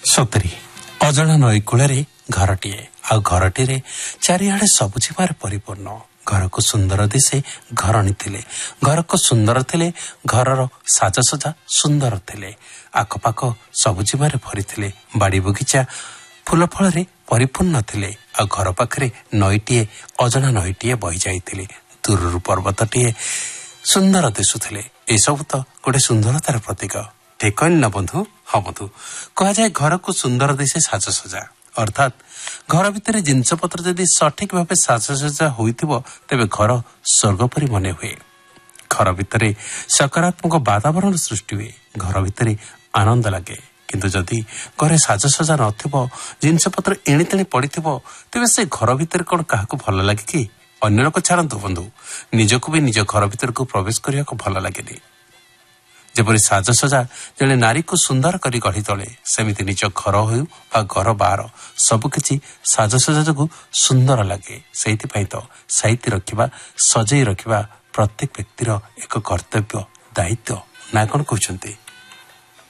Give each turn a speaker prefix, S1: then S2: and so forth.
S1: ସତରୀ ଅଜଣା ନଈ କୂଳରେ ଘରଟିଏ, ଆଉ ଘରଟିରେ ଚାରିଆଡେ ସବୁଜିମାରେ ପରିପୂର୍ଣ୍ଣ। ଘରକୁ ସୁନ୍ଦର ଦିଶେ ଘରଣୀ ଥିଲେ, ଘରକୁ ସୁନ୍ଦର ଥିଲେ, ଘରର ସାଜସଜା ସୁନ୍ଦର ଥିଲେ, ଆଖପାଖ ସବୁଜିମାରେ ଭରିଥିଲେ, ବାଡ଼ି ବଗିଚା ଫୁଲ ଫଳରେ ପରିପୂର୍ଣ୍ଣ ଥିଲେ, ଆଉ ଘର ପାଖରେ ନଈଟିଏ, ଅଜଣା ନଈଟିଏ ବହି ଯାଇଥିଲେ, ଦୂରରୁ ପର୍ବତଟିଏ ସୁନ୍ଦର ଦିଶୁଥିଲେ। ଏସବୁ ତ ଗୋଟେ ସୁନ୍ଦରତାର ପ୍ରତୀକ, ଠିକ କହିଲି ନା ବନ୍ଧୁ? ହଁ ବନ୍ଧୁ, କୁହାଯାଏ ଘରକୁ ସୁନ୍ଦର ଦିଶେ ସାଜସଜା, ଅର୍ଥାତ୍ ଘର ଭିତରେ ଜିନିଷପତ୍ର ଯଦି ସଠିକ ଭାବେ ସାଜସଜା ହୋଇଥିବ ତେବେ ଘର ସ୍ୱର୍ଗ ପରି ମନେ ହୁଏ। ଘର ଭିତରେ ସକାରାତ୍ମକ ବାତାବରଣ ସୃଷ୍ଟି ହୁଏ, ଘର ଭିତରେ ଆନନ୍ଦ ଲାଗେ। କିନ୍ତୁ ଯଦି ଘରେ ସାଜସଜା ନଥିବ, ଜିନିଷପତ୍ର ଏଣିତେଣି ପଡ଼ିଥିବ, ତେବେ ସେ ଘର ଭିତରେ କ'ଣ କାହାକୁ ଭଲ ଲାଗେ କି? ଅନ୍ୟ ଲୋକ ଛାଡ଼ନ୍ତୁ ବନ୍ଧୁ, ନିଜକୁ ବି ନିଜ ଘର ଭିତରକୁ ପ୍ରବେଶ କରିବାକୁ ଭଲ ଲାଗେନି। ଯେପରି ସାଜସଜା ଜଣେ ନାରୀକୁ ସୁନ୍ଦର କରି ଗଢ଼ି ତୋଳେ, ସେମିତି ନିଜ ଘର ହେଉ ବା ଘର ବାହାର ସବୁକିଛି ସାଜସଜା ଯୋଗୁଁ ସୁନ୍ଦର ଲାଗେ। ସେଇଥିପାଇଁ ତ ସାଇତି ରଖିବା, ସଜେଇ ରଖିବା ପ୍ରତ୍ୟେକ ବ୍ୟକ୍ତିର ଏକ କର୍ତ୍ତବ୍ୟ, ଦାୟିତ୍ୱ, ନା କ'ଣ କହୁଛନ୍ତି?